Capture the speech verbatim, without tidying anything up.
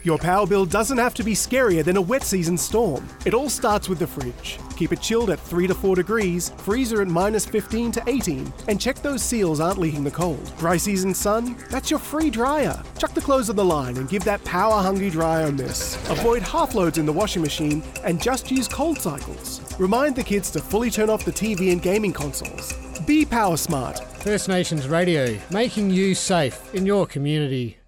Your power bill doesn't have to be scarier than a wet season storm. It all starts with the fridge. Keep it chilled at three to four degrees, freezer at minus fifteen to eighteen, and check those seals aren't leaking the cold. Dry season sun? That's your free dryer. Chuck the clothes on the line and give that power-hungry dryer a miss. Avoid half loads in the washing machine and just use cold cycles. Remind the kids to fully turn off the T V and gaming consoles. Be power smart. First Nations Radio, making you safe in your community.